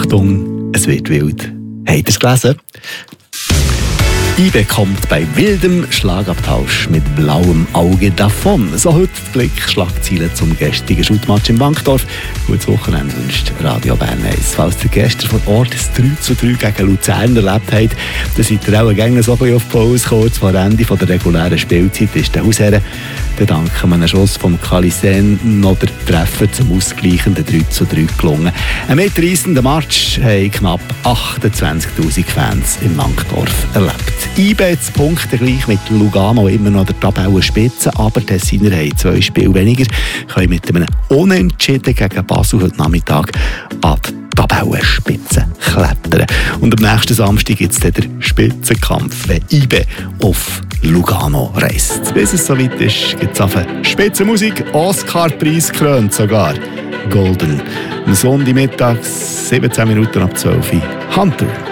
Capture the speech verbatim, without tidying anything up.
Achtung, es wird wild. Habt ihr es gelesen? I B kommt bei wildem Schlagabtausch mit blauem Auge davon. So heute die Blick-Schlagzeilen zum gestrigen Schutmatch im Wankdorf. Gutes Wochenende wünscht Radio Bern eins. Falls ihr gestern vor Ort das drei zu drei gegen Luzern erlebt habt, dann seid ihr auch gerne so auf Pause. Kurz vor Ende der regulären Spielzeit ist der Hausherren. Dann danken wir einen Schuss vom Kalisen noch der Treffer zum ausgleichenden drei zu drei gelungen. Ein mitreissenden Match haben knapp achtundzwanzigtausend Fans im Wankdorf erlebt. I B jetzt Punkte gleich mit Lugano immer noch der Tabellenspitze, aber die Tessiner haben zwei Spiele weniger, können mit einem Unentschieden gegen Basel heute Nachmittag an die Tabellenspitze klettern. Und am nächsten Samstag gibt es dann den Spitzenkampf, wenn I B auf Lugano reist. Bis es soweit ist, gibt es auf Spitzenmusik, Oscar-Preis gekrönt sogar. Golden. Am Sonntagmittag, siebzehn Minuten ab zwölf Uhr. Hunter.